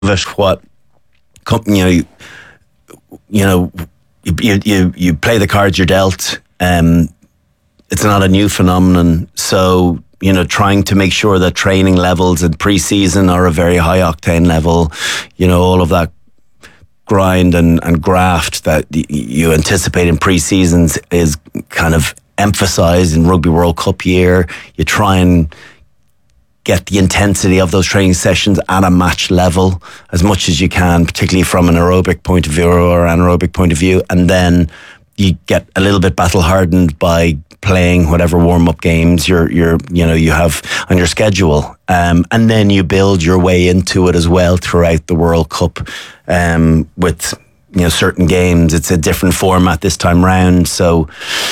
it, what you know, you play the cards you're dealt. It's not a new phenomenon, so trying to make sure that training levels in pre-season are a very high octane level. All of that grind and graft that you anticipate in pre-seasons is kind of emphasised in Rugby World Cup year. You try and get the intensity of those training sessions at a match level as much as you can, particularly from an aerobic point of view or anaerobic point of view, and then you get a little bit battle hardened by playing whatever warm-up games you have on your schedule, and then you build your way into it as well throughout the World Cup with certain games. It's a different format this time round, so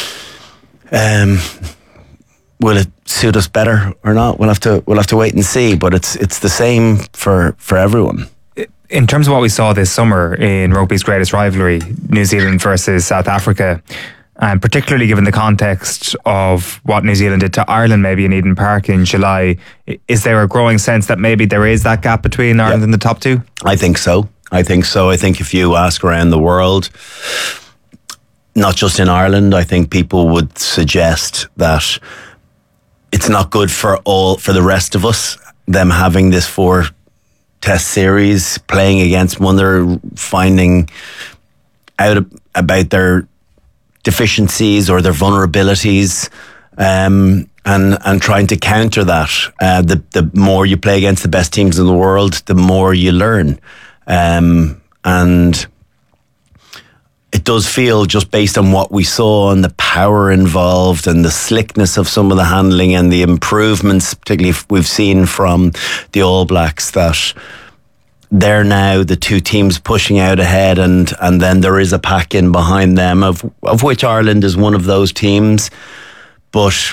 will it suit us better or not? We'll have to wait and see. But it's the same for everyone. In terms of what we saw this summer in rugby's greatest rivalry, New Zealand versus South Africa, and particularly given the context of what New Zealand did to Ireland maybe in Eden Park in July, is there a growing sense that maybe there is that gap between Ireland and the top two? I think so. I think if you ask around the world, not just in Ireland, I think people would suggest that it's not good for the rest of us, them having this 4-test series, playing against one another, finding out about their deficiencies or their vulnerabilities, and trying to counter that. The more you play against the best teams in the world, the more you learn. And it does feel, just based on what we saw and the power involved and the slickness of some of the handling and the improvements, particularly we've seen from the All Blacks, that they're now the two teams pushing out ahead, and then there is a pack in behind them, of which Ireland is one of those teams. But,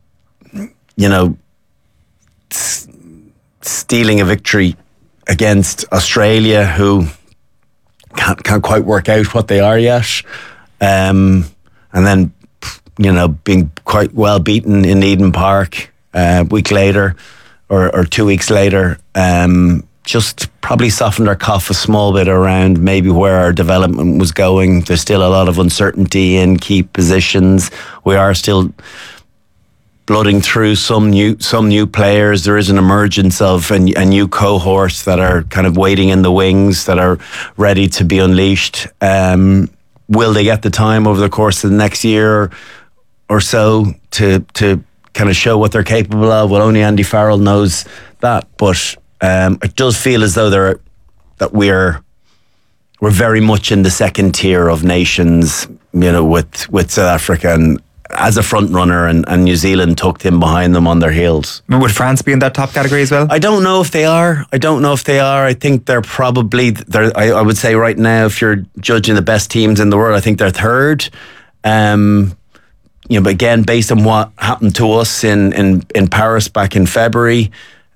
stealing a victory against Australia, who can't quite work out what they are yet, and then being quite well beaten in Eden Park a week later or 2 weeks later, just probably softened our cough a small bit around maybe where our development was going. There's still a lot of uncertainty in key positions. We are still blooding through some new players. There is an emergence of a new cohort that are kind of waiting in the wings, that are ready to be unleashed. Will they get the time over the course of the next year or so to kind of show what they're capable of? Well, only Andy Farrell knows that. But it does feel as though we're very much in the second tier of nations, with South Africa and as a front runner, and New Zealand tucked in behind them on their heels. Would France be in that top category as well? I don't know if they are. I think they're probably, I would say right now, if you're judging the best teams in the world, I think they're third. But again, based on what happened to us in Paris back in February,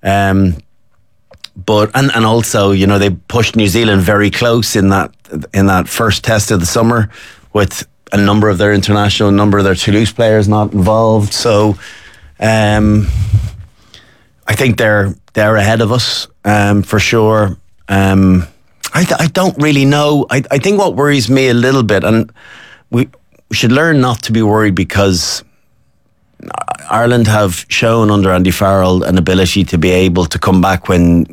but also, they pushed New Zealand very close in that first test of the summer, with a number of their Toulouse players not involved. So I think they're ahead of us, for sure. I don't really know. I think what worries me a little bit, and we should learn not to be worried, because Ireland have shown under Andy Farrell an ability to be able to come back when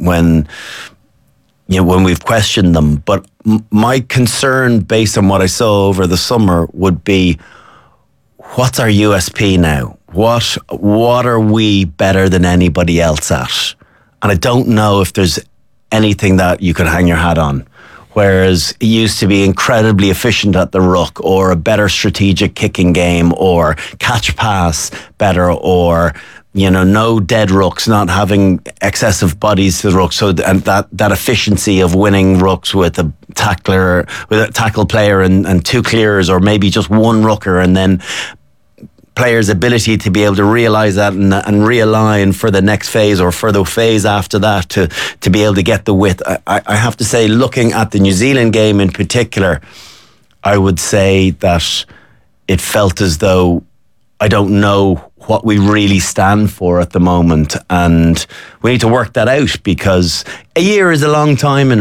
we've questioned them. But my concern, based on what I saw over the summer, would be, what's our USP now? What are we better than anybody else at? And I don't know if there's anything that you could hang your hat on. Whereas it used to be incredibly efficient at the ruck, or a better strategic kicking game, or catch pass better, or no dead rucks, not having excessive bodies to the ruck. So and that efficiency of winning rucks with a tackler, with a tackle player and two clearers, or maybe just one rucker, and then players' ability to be able to realise that and realign for the next phase, or for the phase after that, to be able to get the width. I have to say, looking at the New Zealand game in particular, I would say that it felt as though, I don't know what we really stand for at the moment, and we need to work that out, because a year is a long time in